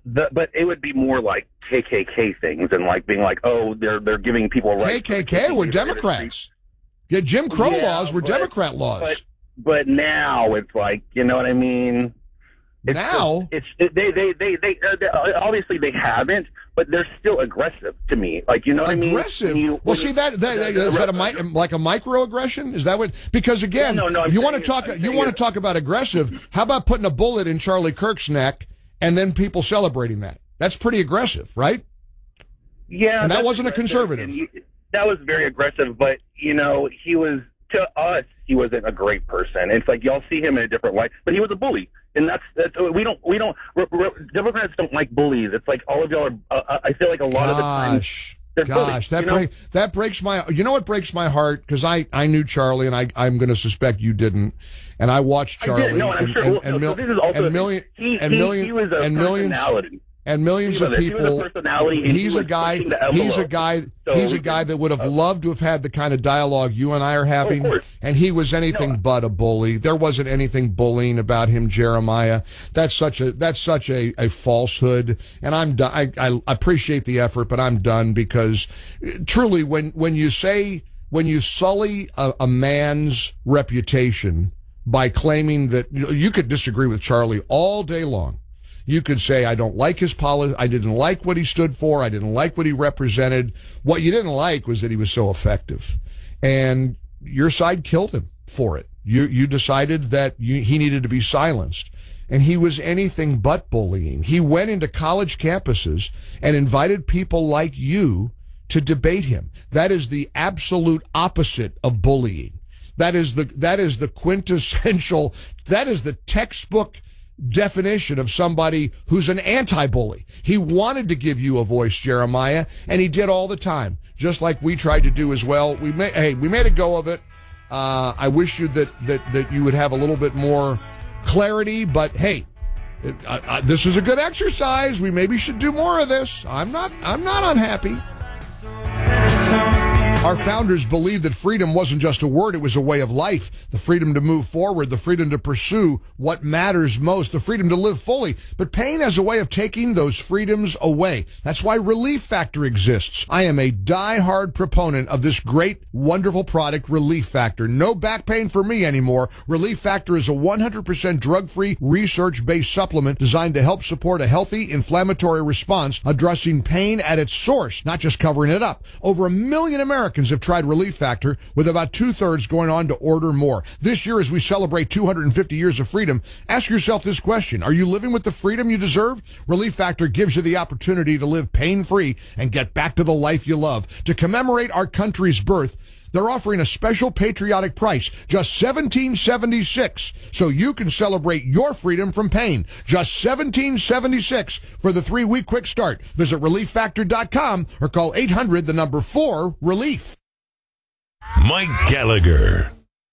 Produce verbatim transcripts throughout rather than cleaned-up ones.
the, but it would be more like K K K things and like being like, oh, they're they're giving people rights. K K K were Democrats. Yeah, Jim Crow yeah, laws were but, Democrat laws. But, but now it's like, you know what I mean? It's now just, it's it, they they they they, uh, they uh, obviously they haven't, but they're still aggressive to me. Like, you know what aggressive. I mean? Aggressive. Well, see that, that, that is that a like a microaggression? Is that what? Because again, no, no, no, you want to it, talk I'm you want to talk about aggressive. How about putting a bullet in Charlie Kirk's neck and then people celebrating that? That's pretty aggressive, right? Yeah, and that wasn't a conservative. He, that was very aggressive, but you know, he was to us. He wasn't a great person. It's like y'all see him in a different light, but he was a bully, and that's that's we don't we don't we're, we're, Democrats don't like bullies. It's like all of y'all are. Uh, I feel like a lot Gosh. of the time. They're Gosh, bullies, that you know? break, that breaks my. You know what breaks my heart? Because I, I knew Charlie, and I I'm going to suspect you didn't. And I watched Charlie. I did. No, and I'm and, sure. And, well, and, so, so this is also and million he, and he, million he was a and millions personality. and millions of people. He was a personality. And he's he a guy. the He's a guy. So, he's a guy that would have uh, loved to have had the kind of dialogue you and I are having. Oh, and he was anything no. but a bully. There wasn't anything bullying about him, Jeremiah. That's such a that's such a, a falsehood. And I'm done. I, I appreciate the effort, but I'm done because truly, when when you say when you sully a, a man's reputation by claiming that you, know, you could disagree with Charlie all day long. You could say, I don't like his policy. I didn't like what he stood for. I didn't like what he represented. What you didn't like was that he was so effective. And your side killed him for it. You, you decided that you, he needed to be silenced. And he was anything but bullying. He went into college campuses and invited people like you to debate him. That is the absolute opposite of bullying. That is the, that is the quintessential, that is the textbook definition of somebody who's an anti-bully. He wanted to give you a voice, Jeremiah, and he did all the time, just like we tried to do as well. We made, hey, we made a go of it. Uh, I wish you that, that, that you would have a little bit more clarity, but hey, it, uh, uh, this is a good exercise. We maybe should do more of this. I'm not, I'm not unhappy. Our founders believed that freedom wasn't just a word, it was a way of life. The freedom to move forward, the freedom to pursue what matters most, the freedom to live fully. But pain has a way of taking those freedoms away. That's why Relief Factor exists. I am a die-hard proponent of this great, wonderful product, Relief Factor. No back pain for me anymore. Relief Factor is a one hundred percent drug-free, research-based supplement designed to help support a healthy inflammatory response, addressing pain at its source, not just covering it up. Over a million Americans have tried Relief Factor, with about two-thirds going on to order more. This year, as we celebrate two hundred fifty years of freedom, ask yourself this question. Are you living with the freedom you deserve? Relief Factor gives you the opportunity to live pain-free and get back to the life you love. To commemorate our country's birth, they're offering a special patriotic price, just seventeen seventy-six, so you can celebrate your freedom from pain. Just seventeen seventy-six for the three-week quick start. Visit relief factor dot com or call eight hundred, the number four, relief. Mike Gallagher.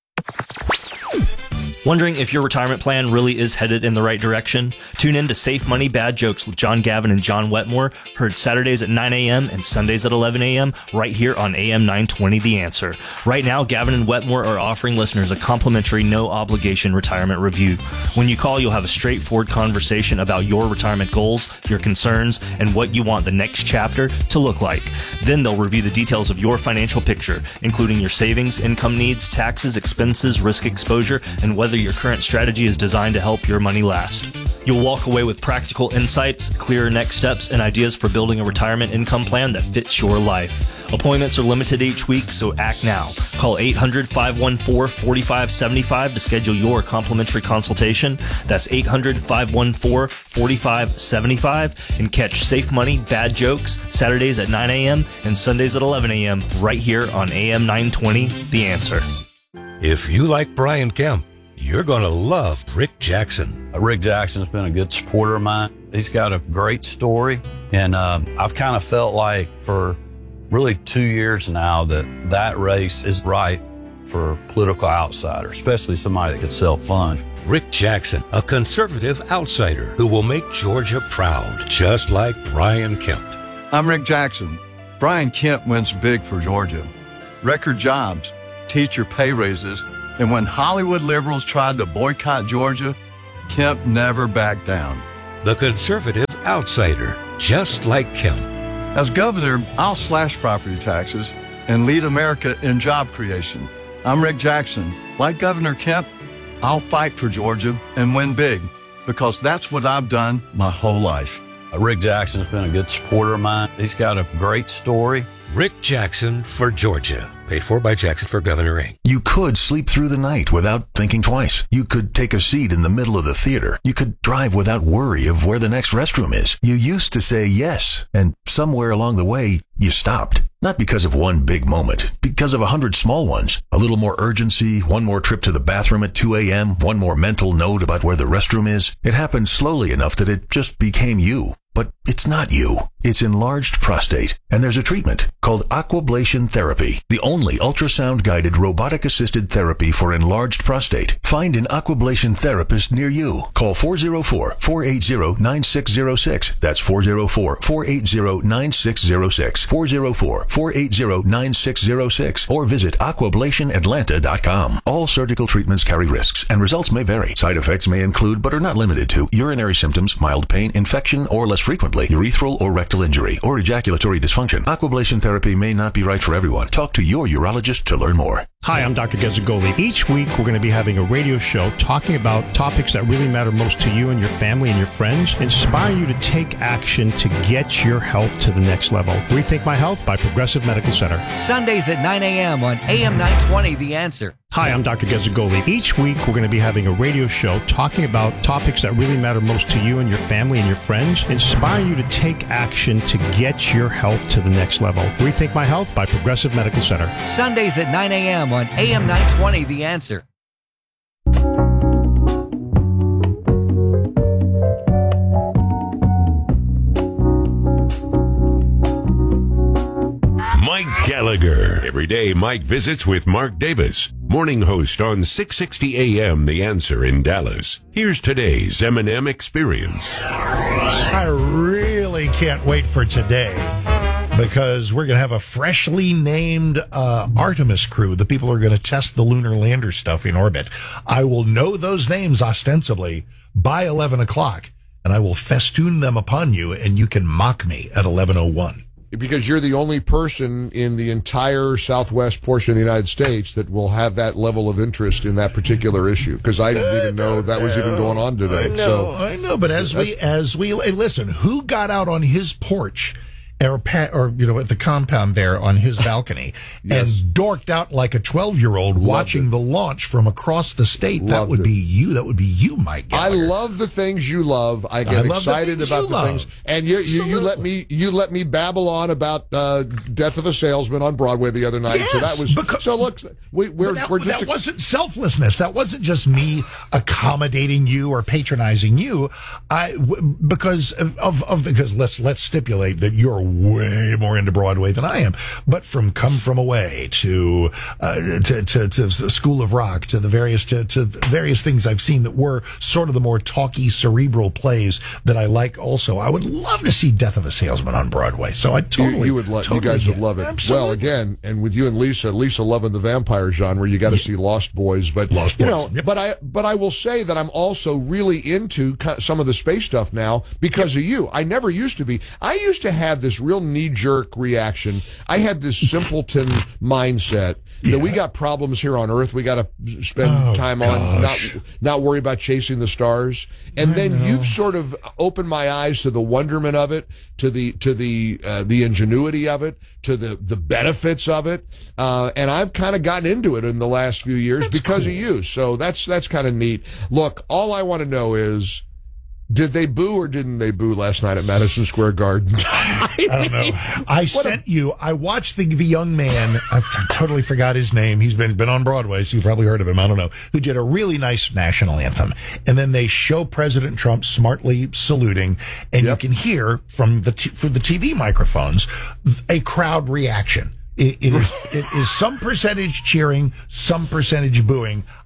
Wondering if your retirement plan really is headed in the right direction? Tune in to Safe Money Bad Jokes with John Gavin and John Wetmore, heard Saturdays at nine a.m. and Sundays at eleven a.m. right here on A M nine twenty The Answer. Right now, Gavin and Wetmore are offering listeners a complimentary no-obligation retirement review. When you call, you'll have a straightforward conversation about your retirement goals, your concerns, and what you want the next chapter to look like. Then they'll review the details of your financial picture, including your savings, income needs, taxes, expenses, risk exposure, and whether your current strategy is designed to help your money last. You'll walk away with practical insights, clearer next steps, and ideas for building a retirement income plan that fits your life. Appointments are limited each week, so act now. Call eight hundred, five one four, four five seven five to schedule your complimentary consultation. That's eight hundred, five one four, four five seven five, and catch Safe Money Bad Jokes Saturdays at nine a.m. and Sundays at eleven a.m. right here on A M nine twenty The Answer. If you like Brian Kemp, you're going to love Rick Jackson. Uh, Rick Jackson's been a good supporter of mine. He's got a great story, and uh, I've kind of felt like for really two years now that that race is right for political outsiders, especially somebody that could self-fund. Rick Jackson, a conservative outsider who will make Georgia proud, just like Brian Kemp. I'm Rick Jackson. Brian Kemp wins big for Georgia. Record jobs, teacher pay raises, and when Hollywood liberals tried to boycott Georgia, Kemp never backed down. The conservative outsider, just like Kemp. As governor, I'll slash property taxes and lead America in job creation. I'm Rick Jackson. Like Governor Kemp, I'll fight for Georgia and win big, because that's what I've done my whole life. Uh, Rick Jackson's been a good supporter of mine. He's got a great story. Rick Jackson for Georgia. Paid for by Jackson for Governor, Incorporated. You could sleep through the night without thinking twice. You could take a seat in the middle of the theater. You could drive without worry of where the next restroom is. You used to say yes, and somewhere along the way, you stopped. Not because of one big moment, because of a hundred small ones. A little more urgency, one more trip to the bathroom at two a.m., one more mental note about where the restroom is. It happened slowly enough that it just became you. But it's not you. It's enlarged prostate. And there's a treatment called aquablation therapy, the only ultrasound-guided robotic-assisted therapy for enlarged prostate. Find an aquablation therapist near you. Call four oh four, four eight zero, nine six oh six. That's four oh four, four eight zero, nine six oh six. four oh four, four eight zero, nine six oh six. Or visit aquablation atlanta dot com. All surgical treatments carry risks, and results may vary. Side effects may include, but are not limited to, urinary symptoms, mild pain, infection, or less frequently, urethral or rectal injury, or ejaculatory dysfunction. Aquablation therapy may not be right for everyone. Talk to your urologist to learn more. Hi, I'm Doctor Gezzagoli. Each week, we're going to be having a radio show talking about topics that really matter most to you and your family and your friends, inspire you to take action to get your health to the next level. Rethink My Health by Progressive Medical Center. Sundays at nine a.m. on A M nine twenty, The Answer. Hi, I'm Doctor Gezzagoli. Each week, we're going to be having a radio show talking about topics that really matter most to you and your family and your friends, inspire you to take action to get your health to the next level. Rethink My Health by Progressive Medical Center. Sundays at nine a.m. on A M nine twenty, The Answer. Mike Gallagher. Every day, Mike visits with Mark Davis, morning host on six sixty A M The Answer in Dallas. Here's today's M and M Experience. I really can't wait for today, because we're going to have a freshly named uh, Artemis crew. The people are going to test the lunar lander stuff in orbit. I will know those names ostensibly by eleven o'clock, and I will festoon them upon you, and you can mock me at eleven oh one. Because you're the only person in the entire southwest portion of the United States that will have that level of interest in that particular issue. Because I didn't even know that was even going on today. I know, so, I know. But as we, as we, hey, listen, who got out on his porch or, or, you know, at the compound there on his balcony yes. and dorked out like a twelve-year-old watching it. the launch from across the state? Loved that would it. be you. That would be you, Mike Gallagher. I love the things you love. I get I excited the about the love. things. And you, you, you let me you let me babble on about uh, Death of a Salesman on Broadway the other night. Yes, so that was because, so. Look, we, we're that, we're just that a, wasn't selflessness. That wasn't just me accommodating you or patronizing you. I w- because of, of of because let's let's stipulate that you're way more into Broadway than I am. But from Come From Away to uh, to, to to School of Rock to the various to, to various things I've seen that were sort of the more talky, cerebral plays that I like. Also, I would love to see Death of a Salesman on Broadway. So I totally, you, you would, lo- totally you guys get, would love it. Absolutely. Well, again, and with you and Lisa, Lisa loving the vampire genre, you got to yeah. see Lost Boys. But Lost you Boys. know, Yep. but I but I will say that I'm also really into some of the space stuff now because yep. of you. I never used to be. I used to have this real knee-jerk reaction. I had this simpleton mindset that yeah. we got problems here on Earth. We got to spend oh, time gosh. on not not worry about chasing the stars. And I then know. you've sort of opened my eyes to the wonderment of it, to the to the uh, the ingenuity of it, to the the benefits of it. Uh, and I've kind of gotten into it in the last few years that's because cool. of you. So that's that's kind of neat. Look, all I want to know is, did they boo or didn't they boo last night at Madison Square Garden? I, I don't know. I sent a, you, I watched the, the young man, I totally forgot his name. He's been, been on Broadway, so you've probably heard of him. I don't know. Who did a really nice national anthem. And then they show President Trump smartly saluting, and yep. you can hear from the, t- from the T V microphones a crowd reaction. It, it, is, it is some percentage cheering, some percentage booing.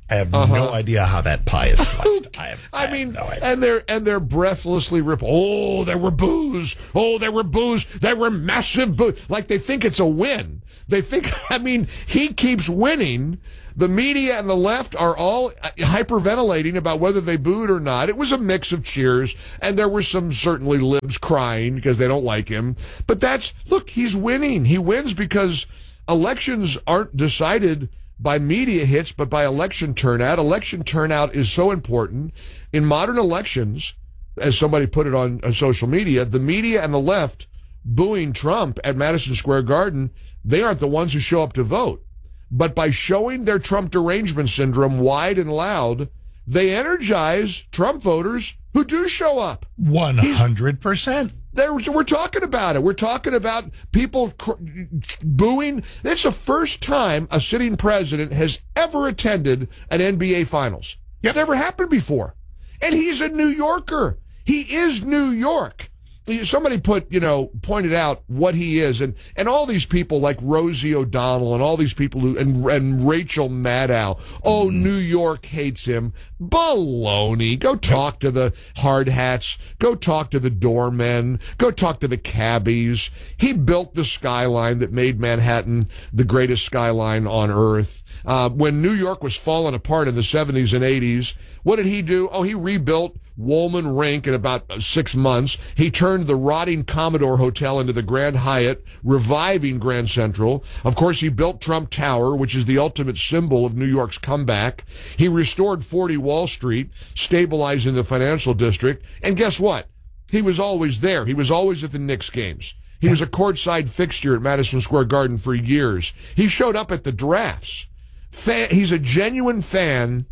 I have Uh-huh. no idea how that pie is sliced. I, have, I, I mean, have no idea. and they're and they're breathlessly rip. Oh, there were boos. Oh, there were boos. There were massive boos. Like they think it's a win. They think. I mean, he keeps winning. The media and the left are all hyperventilating about whether they booed or not. It was a mix of cheers, and there were some certainly libs crying because they don't like him. But that's look. He's winning. He wins because elections aren't decided by media hits, but by election turnout. Election turnout is so important. In modern elections, as somebody put it on, on social media, the media and the left booing Trump at Madison Square Garden, they aren't the ones who show up to vote. But by showing their Trump derangement syndrome wide and loud, they energize Trump voters who do show up. one hundred percent. There, we're talking about it. We're talking about people cr- booing. It's the first time a sitting president has ever attended an N B A Finals. It's never happened before. And he's a New Yorker. He is New York. Somebody put, you know, pointed out what he is, and, and all these people like Rosie O'Donnell and all these people who, and, and Rachel Maddow. Oh, mm. New York hates him. Baloney. Go talk to the hard hats. Go talk to the doormen. Go talk to the cabbies. He built the skyline that made Manhattan the greatest skyline on earth. Uh, when New York was falling apart in the seventies and eighties, what did he do? Oh, he rebuilt Woolman Rink in about six months. He turned the rotting Commodore Hotel into the Grand Hyatt, reviving Grand Central. Of course, he built Trump Tower, which is the ultimate symbol of New York's comeback. He restored forty Wall Street, stabilizing the financial district. And guess what? He was always there. He was always at the Knicks games. He was a courtside fixture at Madison Square Garden for years. He showed up at the drafts. Fan, he's a genuine fan.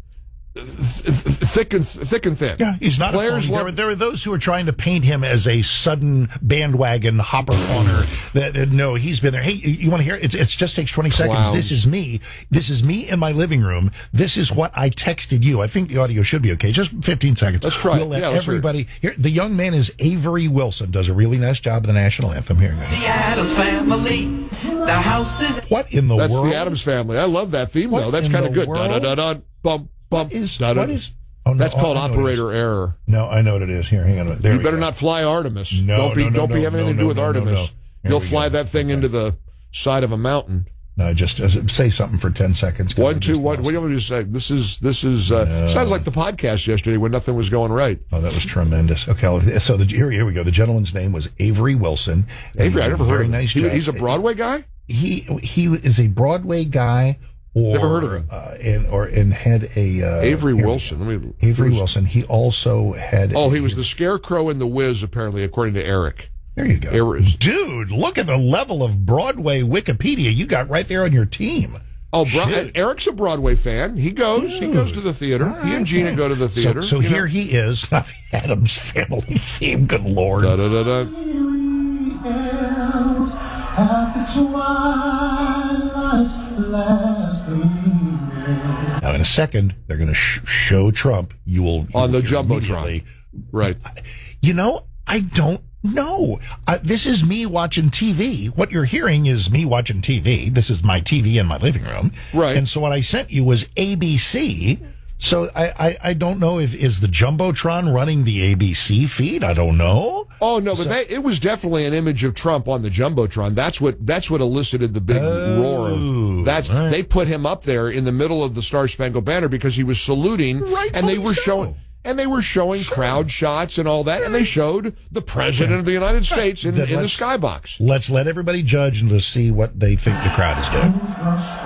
Thick and thick and thin. Yeah, he's not Players a phony. love- There, there are those who are trying to paint him as a sudden bandwagon hopper owner. that, that no, he's been there. Hey, you want to hear? It It's, just takes twenty Clowns. seconds. This is me. This is me in my living room. This is what I texted you. I think the audio should be okay. Just fifteen seconds. Let's try it. We'll let Yeah, let's hear it. everybody here. The young man is Avery Wilson. Does a really nice job of the national anthem here. The Addams Family. The house is. What in the That's world? the Addams Family. I love that theme, What though. That's in kind of the good. Da, da, world? da, da, bum, bum, Is, da, da. what is? Oh, no, That's oh, called I know what it is. operator error. No, I know what it is. Here, hang on. There You we better go. not fly Artemis. No, don't be no, no, don't be no, having no, anything to no, do with no, no, Artemis. no. Here You'll we fly go. that thing Okay. into the side of a mountain. No, just uh, say something for ten seconds. One, two, one. What do you want me to say? This is this is uh, No. sounds like the podcast yesterday when nothing was going right. Oh, that was tremendous. Okay, so the, here, here we go. The gentleman's name was Avery Wilson. Avery, I never heard Very of him. nice He- job. he's a Broadway guy? He he is a Broadway guy. Or, Never heard of him. Uh, and or and had a uh, Avery here we Wilson. go. Let me, Avery who's- Wilson. He also had. Oh, a- he was the Scarecrow in The Wiz, apparently, according to Eric. There you go, Eric. dude. Look at the level of Broadway Wikipedia you got right there on your team. Oh, Bro- Shoot. Eric's a Broadway fan. He goes. He goes to the theater. All He and right, Gina fine. go to the theater. So, so you here know. he is, not the Addams Family theme. Good Lord. Da, da, da, da. Now, in a second, they're going to sh- show Trump. You will you On the will hear Jumbotron. immediately. Right. You know, I don't know. Uh, this is me watching T V. What you're hearing is me watching T V. This is my T V in my living room. Right. And so what I sent you was A B C. So I, I, I don't know if is the Jumbotron running the A B C feed. I don't know. Oh no, but So- that, it was definitely an image of Trump on the Jumbotron. That's what that's what elicited the big Oh, roar. That's right. they put him up there in the middle of the Star Spangled Banner because he was saluting, and they were so. showing and they were showing crowd shots and all that, and they showed the president of the United States in, Then in the let's- skybox. Let's let everybody judge and let's see what they think the crowd is doing.